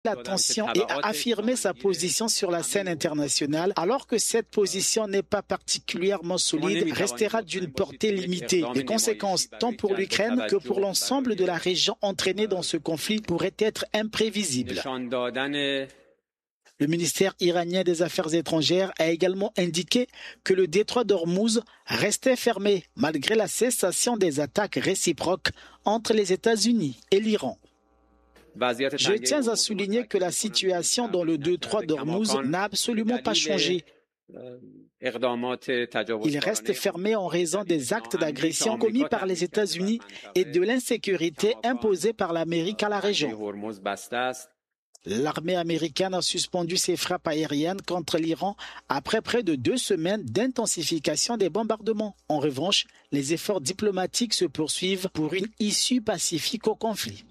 l'attention et a affirmé sa position sur la scène internationale, alors que cette position n'est pas particulièrement solide, restera d'une portée limitée. Les conséquences, tant pour l'Ukraine que pour l'ensemble de la région entraînée dans ce conflit, pourraient être imprévisibles. Le ministère iranien des Affaires étrangères a également indiqué que le détroit d'Ormuz restait fermé malgré la cessation des attaques réciproques entre les États-Unis et l'Iran. Je tiens à souligner que la situation dans le détroit d'Ormuz n'a absolument pas changé. Il reste fermé en raison des actes d'agression commis par les États-Unis et de l'insécurité imposée par l'Amérique à la région. L'armée américaine a suspendu ses frappes aériennes contre l'Iran après près de 2 semaines d'intensification des bombardements. En revanche, les efforts diplomatiques se poursuivent pour une issue pacifique au conflit.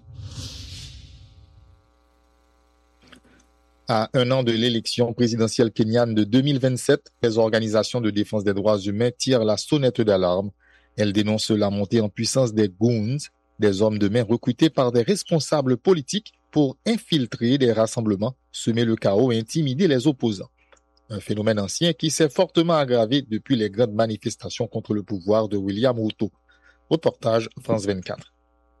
À 1 an de l'élection présidentielle kenyane de 2027, les organisations de défense des droits humains tirent la sonnette d'alarme. Elles dénoncent la montée en puissance des goons, des hommes de main recrutés par des responsables politiques pour infiltrer des rassemblements, semer le chaos et intimider les opposants. Un phénomène ancien qui s'est fortement aggravé depuis les grandes manifestations contre le pouvoir de William Ruto. Reportage France 24.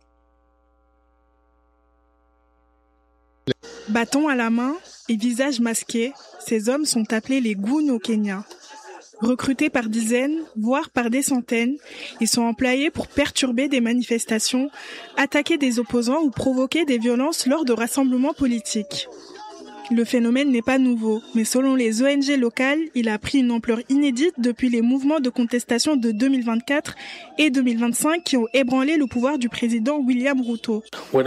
Bâton à la main et visage masqué, ces hommes sont appelés les goons au Kenya. Recrutés par dizaines, voire par des centaines, ils sont employés pour perturber des manifestations, attaquer des opposants ou provoquer des violences lors de rassemblements politiques. Le phénomène n'est pas nouveau, mais selon les ONG locales, il a pris une ampleur inédite depuis les mouvements de contestation de 2024 et 2025 qui ont ébranlé le pouvoir du président William Ruto.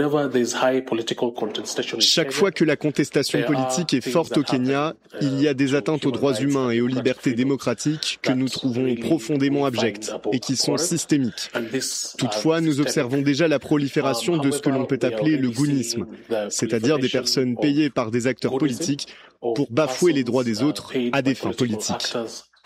Chaque fois que la contestation politique est forte au Kenya, il y a des atteintes aux droits humains et aux libertés démocratiques que nous trouvons profondément abjectes et qui sont systémiques. Toutefois, nous observons déjà la prolifération de ce que l'on peut appeler le goonisme, c'est-à-dire des personnes payées par des acteurs politiques pour bafouer les droits des autres à des fins politiques.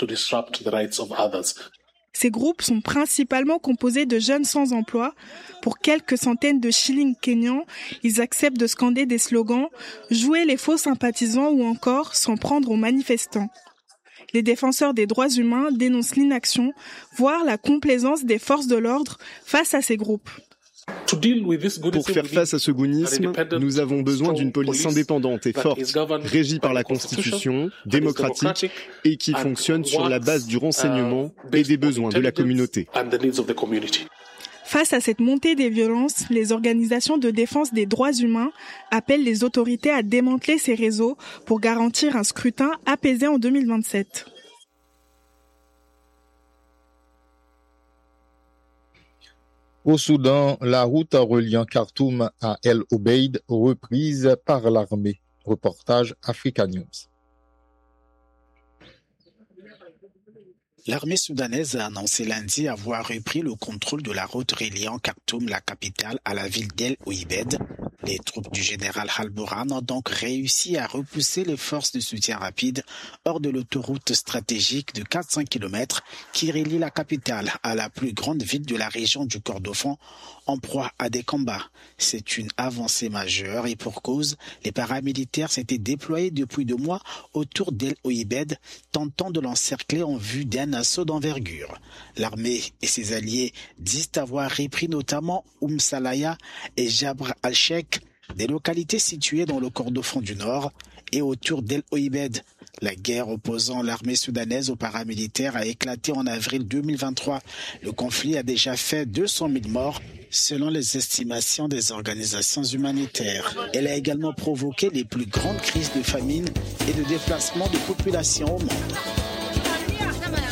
Ces groupes sont principalement composés de jeunes sans emploi. Pour quelques centaines de shillings kenyans, ils acceptent de scander des slogans, jouer les faux sympathisants ou encore s'en prendre aux manifestants. Les défenseurs des droits humains dénoncent l'inaction, voire la complaisance des forces de l'ordre face à ces groupes. Pour faire face à ce goonisme, nous avons besoin d'une police indépendante et forte, régie par la Constitution, démocratique et qui fonctionne sur la base du renseignement et des besoins de la communauté. Face à cette montée des violences, les organisations de défense des droits humains appellent les autorités à démanteler ces réseaux pour garantir un scrutin apaisé en 2027. Au Soudan, la route reliant Khartoum à El Obeid reprise par l'armée. Reportage Africa News. L'armée soudanaise a annoncé lundi avoir repris le contrôle de la route reliant Khartoum, la capitale, à la ville d'El Obeid. Les troupes du général Al-Burhan ont donc réussi à repousser les forces de soutien rapide hors de l'autoroute stratégique de 400 km qui relie la capitale à la plus grande ville de la région du Kordofan, en proie à des combats. C'est une avancée majeure et pour cause, les paramilitaires s'étaient déployés depuis 2 mois autour d'El Obeid, tentant de l'encercler en vue d'un assaut d'envergure. L'armée et ses alliés disent avoir repris notamment Salaya et Jabr al-Sheikh, des localités situées dans le Kordofan du Nord et autour d'El Obeid. La guerre opposant l'armée soudanaise aux paramilitaires a éclaté en avril 2023. Le conflit a déjà fait 200 000 morts, selon les estimations des organisations humanitaires. Elle a également provoqué les plus grandes crises de famine et de déplacement de population au monde.